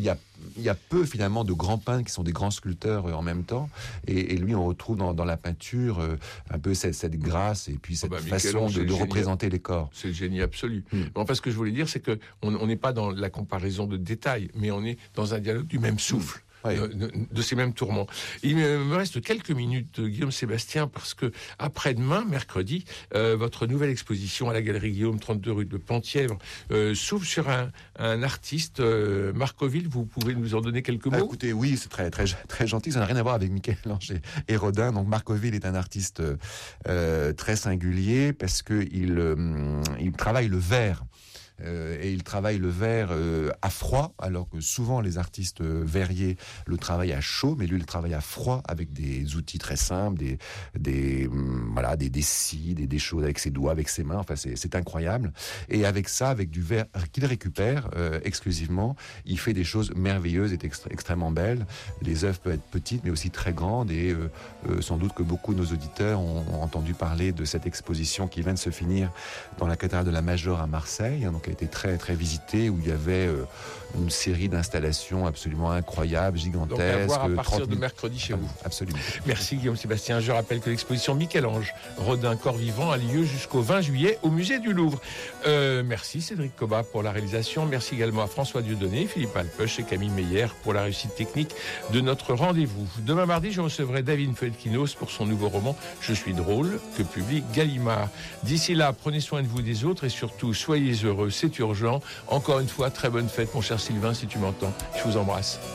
Il y a peu finalement de grands peintres qui sont des grands sculpteurs en même temps, et lui on retrouve dans la peinture un peu cette grâce et puis cette façon de représenter les corps. C'est le génie absolu. Enfin, ce que je voulais dire, c'est que on n'est pas dans la comparaison de détails, mais on est dans un dialogue du même souffle. Oui. De ces mêmes tourments. Il me reste quelques minutes, Guillaume Sébastien, parce que après-demain, mercredi, votre nouvelle exposition à la Galerie Guillaume, 32 rue de Penthièvre, s'ouvre sur un artiste, Marcoville. Vous pouvez nous en donner quelques mots? Écoutez, oui, c'est très, très, très gentil. Ça n'a rien à voir avec Michel-Ange et Rodin. Donc, Marcoville est un artiste très singulier parce que il travaille le verre. Et il travaille le verre à froid, alors que souvent les artistes verriers le travaillent à chaud, mais lui il travaille à froid avec des outils très simples, des scies, des choses avec ses doigts, avec ses mains. Enfin, c'est incroyable. Et avec ça, avec du verre qu'il récupère exclusivement, il fait des choses merveilleuses et extrêmement belles. Les œuvres peuvent être petites, mais aussi très grandes. Et sans doute que beaucoup de nos auditeurs ont entendu parler de cette exposition qui vient de se finir dans la cathédrale de la Major à Marseille. Donc, a été très très visité, où il y avait une série d'installations absolument incroyables, gigantesques. Donc à voir à partir de mercredi chez vous. Absolument. Merci Guillaume Sébastien. Je rappelle que l'exposition Michel-Ange Rodin Corps Vivant a lieu jusqu'au 20 juillet au musée du Louvre. Merci Cédric Cobat pour la réalisation. Merci également à François Dieudonné, Philippe Alpeuch et Camille Meyer pour la réussite technique de notre rendez-vous. Demain mardi, je recevrai David Felkinos pour son nouveau roman Je suis drôle, que publie Gallimard. D'ici là, prenez soin de vous, des autres, et surtout soyez heureux. C'est urgent. Encore une fois, très bonne fête, mon cher Sylvain, si tu m'entends. Je vous embrasse.